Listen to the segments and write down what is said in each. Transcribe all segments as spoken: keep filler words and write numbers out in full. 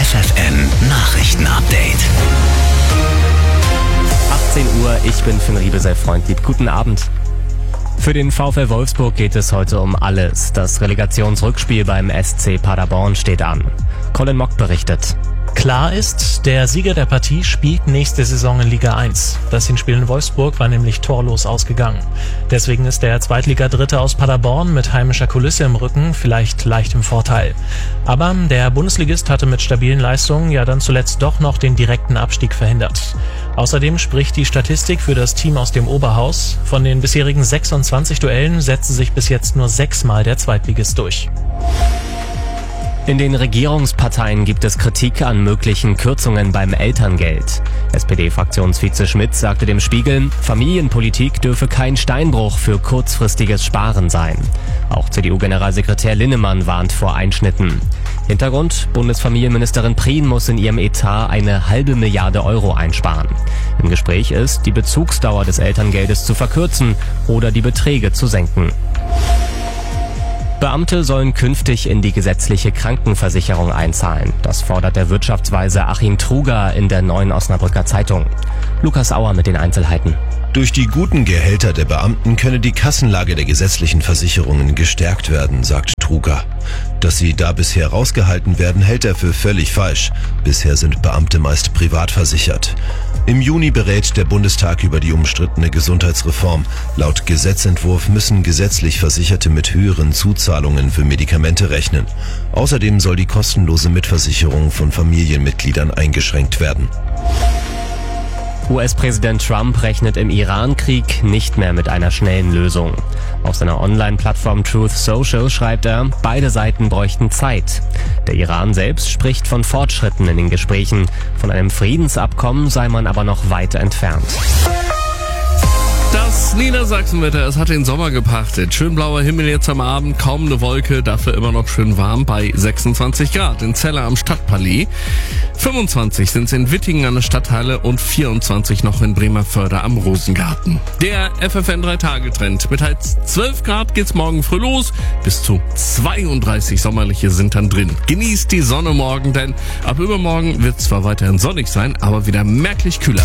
F F N Nachrichten-Update. achtzehn Uhr, ich bin Finn Riebesell, Freund, lieb guten Abend. Für den VfL Wolfsburg geht es heute um alles. Das Relegationsrückspiel beim S C Paderborn steht an. Colin Mock berichtet. Klar ist, der Sieger der Partie spielt nächste Saison in Liga eins. Das Hinspiel in Wolfsburg war nämlich torlos ausgegangen. Deswegen ist der Zweitliga-Dritte aus Paderborn mit heimischer Kulisse im Rücken vielleicht leicht im Vorteil. Aber der Bundesligist hatte mit stabilen Leistungen ja dann zuletzt doch noch den direkten Abstieg verhindert. Außerdem spricht die Statistik für das Team aus dem Oberhaus. Von den bisherigen sechsundzwanzig Duellen setzte sich bis jetzt nur sechsmal der Zweitligist durch. In den Regierungsparteien gibt es Kritik an möglichen Kürzungen beim Elterngeld. S P D-Fraktionsvize Schmidt sagte dem Spiegel, Familienpolitik dürfe kein Steinbruch für kurzfristiges Sparen sein. Auch C D U-Generalsekretär Linnemann warnt vor Einschnitten. Hintergrund, Bundesfamilienministerin Prien muss in ihrem Etat eine halbe Milliarde Euro einsparen. Im Gespräch ist, die Bezugsdauer des Elterngeldes zu verkürzen oder die Beträge zu senken. Beamte sollen künftig in die gesetzliche Krankenversicherung einzahlen. Das fordert der Wirtschaftsweise Achim Truger in der Neuen Osnabrücker Zeitung. Lukas Auer mit den Einzelheiten. Durch die guten Gehälter der Beamten könne die Kassenlage der gesetzlichen Versicherungen gestärkt werden, sagt Truger. Dass sie da bisher rausgehalten werden, hält er für völlig falsch. Bisher sind Beamte meist privat versichert. Im Juni berät der Bundestag über die umstrittene Gesundheitsreform. Laut Gesetzentwurf müssen gesetzlich Versicherte mit höheren Zuzahlungen für Medikamente rechnen. Außerdem soll die kostenlose Mitversicherung von Familienmitgliedern eingeschränkt werden. U S-Präsident Trump rechnet im Iran-Krieg nicht mehr mit einer schnellen Lösung. Auf seiner Online-Plattform Truth Social schreibt er, beide Seiten bräuchten Zeit. Der Iran selbst spricht von Fortschritten in den Gesprächen. Von einem Friedensabkommen sei man aber noch weit entfernt. Das Niedersachsenwetter, es hat den Sommer gepachtet. Schön blauer Himmel jetzt am Abend, kaum eine Wolke, dafür immer noch schön warm bei sechsundzwanzig Grad in Celle am Stadtpalais. fünfundzwanzig sind es in Wittingen an der Stadthalle und vierundzwanzig noch in Bremerförde am Rosengarten. Der F F N drei Tage Trend. Mit halt zwölf Grad geht's morgen früh los. Bis zu zweiunddreißig sommerliche sind dann drin. Genießt die Sonne morgen, denn ab übermorgen wird zwar weiterhin sonnig sein, aber wieder merklich kühler.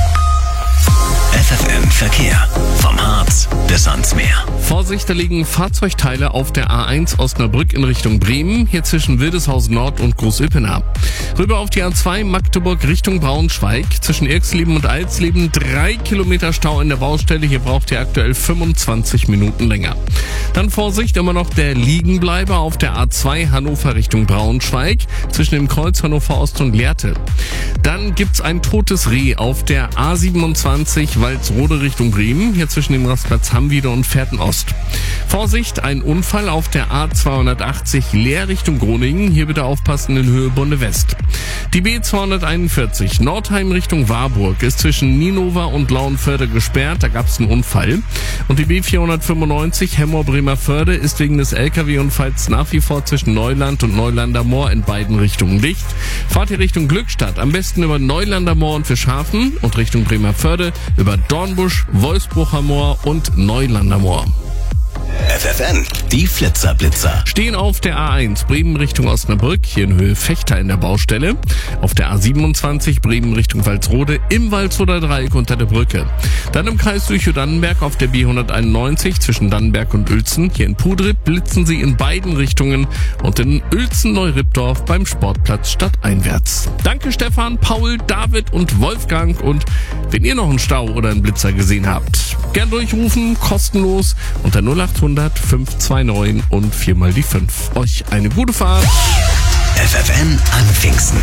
F F N Verkehr. Vom Harz bis ans Meer. Vorsicht, da liegen Fahrzeugteile auf der A eins Osnabrück in Richtung Bremen, hier zwischen Wildeshausen Nord und Groß-Ippenau. Rüber auf die A zwei Magdeburg Richtung Braunschweig, zwischen Irxleben und Alsleben drei Kilometer Stau in der Baustelle, hier braucht ihr aktuell fünfundzwanzig Minuten länger. Dann Vorsicht, immer noch der Liegenbleiber auf der A zwei Hannover Richtung Braunschweig, zwischen dem Kreuz Hannover Ost und Lehrte. Dann gibt's ein totes Reh auf der A siebenundzwanzig Walsrode Richtung Bremen, hier zwischen dem Rastplatz Hammwiede und Fährten Ost. Vorsicht, ein Unfall auf der A zweihundertachtzig Leer Richtung Groningen, hier bitte aufpassen in Höhe Bonde West. Die B zweihunderteinundvierzig Nordheim Richtung Warburg ist zwischen Ninova und Lauenförde gesperrt, da gab's einen Unfall. Und die B vierhundertfünfundneunzig Hemmoor Bremerförde ist wegen des L K W-Unfalls nach wie vor zwischen Neuland und Neulander Moor in beiden Richtungen dicht. Fahrt ihr Richtung Glückstadt, am besten über Neulander Moor und Fischhafen und Richtung Bremerförde über Dornbusch, Wolfsbrucher Moor und Neulander Moor. F F N, die Flitzerblitzer. Stehen auf der A eins Bremen Richtung Osnabrück, hier in Höhe Fechter in der Baustelle. Auf der A siebenundzwanzig Bremen Richtung Walsrode im Walsroder Dreieck unter der Brücke. Dann im Kreis Lüchow-Dannenberg auf der B hunderteinundneunzig zwischen Dannenberg und Uelzen. Hier in Pudrip blitzen sie in beiden Richtungen und in Uelzen-Neurippdorf beim Sportplatz stadteinwärts. Danke Stefan, Paul, David und Wolfgang, und wenn ihr noch einen Stau oder einen Blitzer gesehen habt, gern durchrufen, kostenlos unter null achthundert fünf zwei neun und viermal die fünf. Euch eine gute Fahrt. F F N an Pfingsten.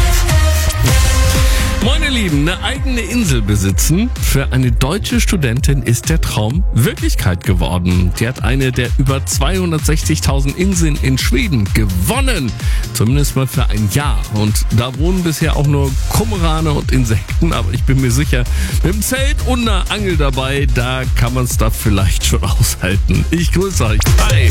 Moin ihr Lieben, eine eigene Insel besitzen. Für eine deutsche Studentin ist der Traum Wirklichkeit geworden. Die hat eine der über zweihundertsechzigtausend Inseln in Schweden gewonnen. Zumindest mal für ein Jahr. Und da wohnen bisher auch nur Kormorane und Insekten. Aber ich bin mir sicher, mit dem Zelt und einer Angel dabei, da kann man es da vielleicht schon aushalten. Ich grüße euch. Bye.